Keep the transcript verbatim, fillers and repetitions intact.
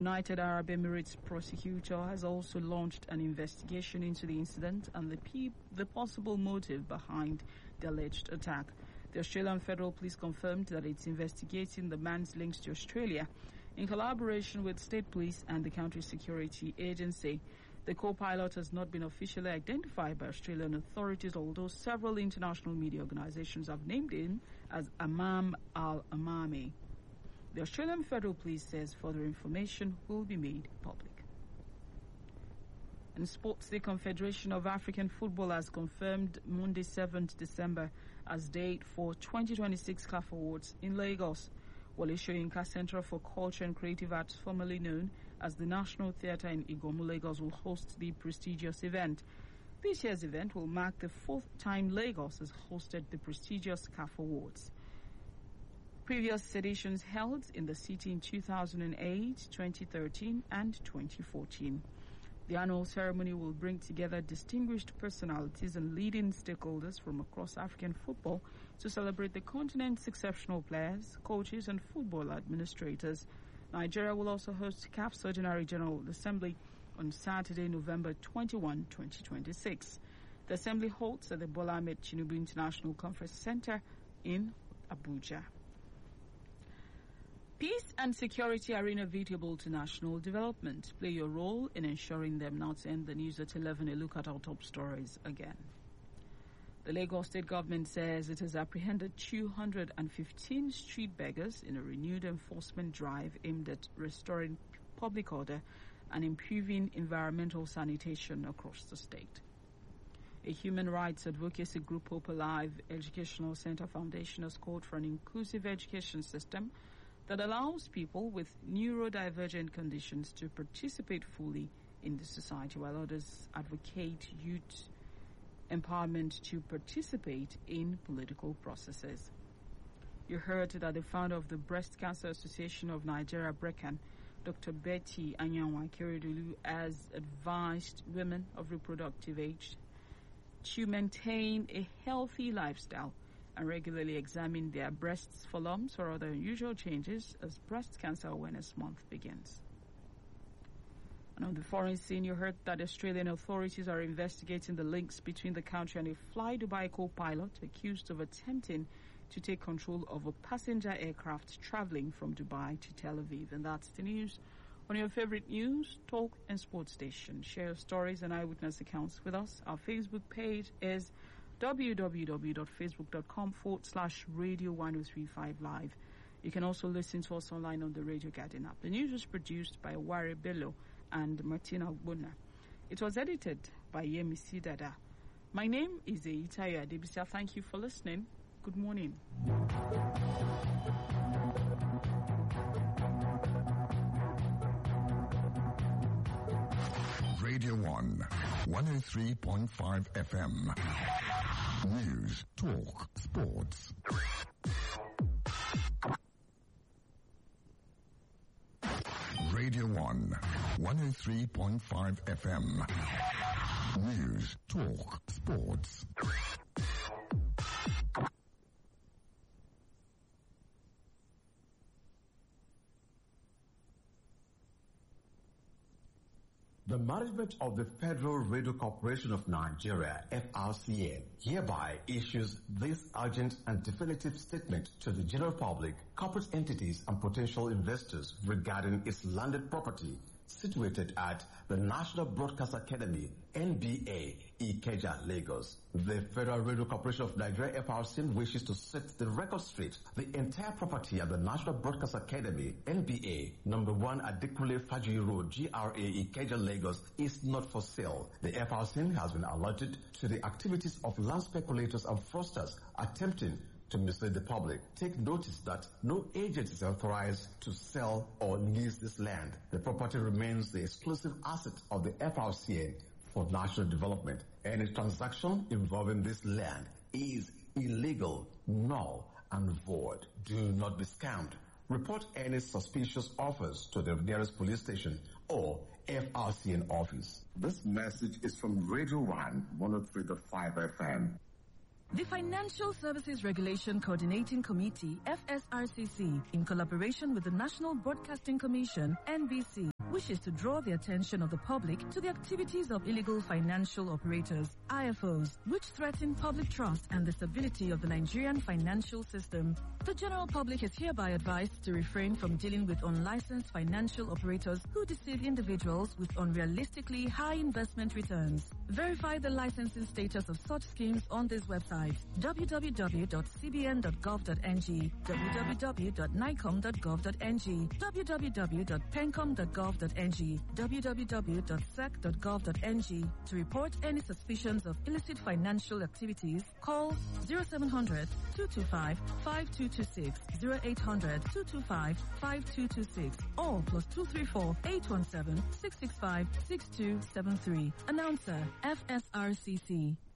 United Arab Emirates prosecutor has also launched an investigation into the incident and the, pe- the possible motive behind the alleged attack. The Australian Federal Police confirmed that it's investigating the man's links to Australia in collaboration with state police and the country's security agency. The co-pilot has not been officially identified by Australian authorities, although several international media organizations have named him as Amam Al-Amami. The Australian Federal Police says further information will be made public. And sports, the Confederation of African Football has confirmed Monday, seventh December as date for twenty twenty-six C A F Awards in Lagos. Wole Soyinka Center for Culture and Creative Arts, formerly known as the National Theatre in Igomu, Lagos, will host the prestigious event. This year's event will mark the fourth time Lagos has hosted the prestigious C A F Awards. Previous editions held in the city in two thousand eight, twenty thirteen, and twenty fourteen. The annual ceremony will bring together distinguished personalities and leading stakeholders from across African football to celebrate the continent's exceptional players, coaches, and football administrators. Nigeria will also host C A F's Ordinary General Assembly on Saturday, November twenty-first, twenty twenty-six. The assembly holds at the Bola Ahmed Tinubu International Conference Center in Abuja. Peace and security are inevitable to national development. Play your role in ensuring them. Now to end the news at eleven, a look at our top stories again. The Lagos State government says it has apprehended two hundred fifteen street beggars in a renewed enforcement drive aimed at restoring public order and improving environmental sanitation across the state. A human rights advocacy group, Hope Alive Educational Center Foundation, has called for an inclusive education system that allows people with neurodivergent conditions to participate fully in the society, while others advocate youth empowerment to participate in political processes. You heard that the founder of the Breast Cancer Association of Nigeria, BRECAN, Doctor Betty Anyanwa Keredolu, has advised women of reproductive age to maintain a healthy lifestyle and regularly examine their breasts for lumps or other unusual changes as Breast Cancer Awareness Month begins. And on the foreign scene, you heard that Australian authorities are investigating the links between the country and a Fly Dubai co-pilot accused of attempting to take control of a passenger aircraft traveling from Dubai to Tel Aviv. And that's the news on your favorite news, talk, and sports station. Share your stories and eyewitness accounts with us. Our Facebook page is www.facebook.com forward slash radio 1035 live. You can also listen to us online on the Radio Garden app. The news was produced by Ware Bello and Martina Ogbonna. It was edited by Yemisi Dada. My name is Eitayo Adebisia. Thank you for listening. Good morning. Radio one, one oh three point five F M. News, talk, sports. Radio one, one oh three point five F M. News, talk, sports. The management of the Federal Radio Corporation of Nigeria, F R C N, hereby issues this urgent and definitive statement to the general public, corporate entities, and potential investors regarding its landed property situated at the National Broadcast Academy, N B A, Ikeja, Lagos. The Federal Radio Corporation of Nigeria, F R C N, wishes to set the record straight. The entire property at the National Broadcast Academy, N B A, number one Adekunle Fajuyi Road, G R A, Ikeja, Lagos, is not for sale. The F R C N has been alerted to the activities of land speculators and fraudsters attempting to mislead the public. Take notice that no agent is authorized to sell or lease this land. The property remains the exclusive asset of the F R C N for national development. Any transaction involving this land is illegal, null, and void. Do not be scammed. Report any suspicious offers to the nearest police station or F R C N office. This message is from Radio one, one oh three point five F M. The Financial Services Regulation Coordinating Committee, F S R C C, in collaboration with the National Broadcasting Commission, N B C, wishes to draw the attention of the public to the activities of illegal financial operators, I F Os, which threaten public trust and the stability of the Nigerian financial system. The general public is hereby advised to refrain from dealing with unlicensed financial operators who deceive individuals with unrealistically high investment returns. Verify the licensing status of such schemes on this website: w w w dot c b n dot gov dot n g, w w w dot nicom dot gov dot n g, w w w dot pencom dot gov dot n g, w w w dot sec dot gov dot n g. To report any suspicions of illicit financial activities, call zero seven hundred, two two five, five two two six, zero eight hundred, two two five, five two two six, or plus two three four, eight one seven, six six five, six two seven three. Announcer, F S R C C.